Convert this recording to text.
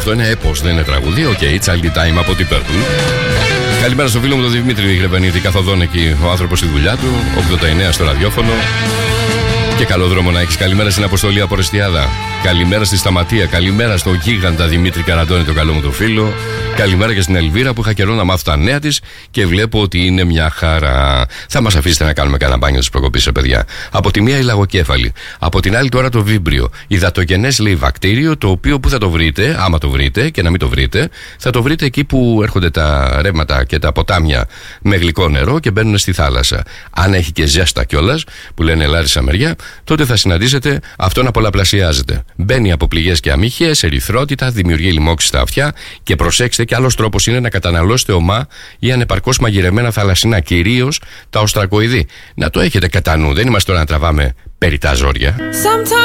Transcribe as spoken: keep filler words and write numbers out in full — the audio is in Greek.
Αυτό είναι έπος, δεν είναι τραγούδι. Οκ, okay, Child Time από την Purple. Καλημέρα στο φίλο μου τον Δημήτρη Γρεβενίτη, καθοδόν εκεί ο άνθρωπος στη δουλειά του, ογδόντα εννέα στο ραδιόφωνο. Και καλό δρόμο να έχεις. Καλημέρα στην Αποστολή από Ρεστιάδα. Καλημέρα στη Σταματία. Καλημέρα στο γίγαντα Δημήτρη Καραντώνη, το καλό μου το φίλο. Καλημέρα και στην Ελβίρα που είχα καιρό να μάθω τα νέα της και βλέπω ότι είναι μια χαρά. Θα μας αφήσετε να κάνουμε κανένα μπάνιο της προκοπής, παιδιά. Από τη μία η λαγοκέφαλη. Από την άλλη τώρα το βίμπριο. Υδατογενές λέει βακτήριο, το οποίο που θα το βρείτε, άμα το βρείτε και να μην το βρείτε, θα το βρείτε εκεί που έρχονται τα ρεύματα και τα ποτάμια με γλυκό νερό και μπαίνουν στη θάλασσα. Αν έχει και ζέστα κιόλας, που λένε Λάρισα μεριά, τότε θα συναντήσετε αυτό να πολλαπλασιάζεται. Μπαίνει από πληγές και αμύχειες, ερυθρότητα, δημιουργεί λοιμώξεις στα αυτιά και προσέξτε, και άλλος τρόπος είναι να καταναλώσετε ομά ή ανεπαρκώς μαγειρεμένα θαλασσινά, κυρίως τα οστρακοειδή. Να το έχετε κατά νου, δεν είμαστε τώρα να τραβάμε περιτά ζόρια.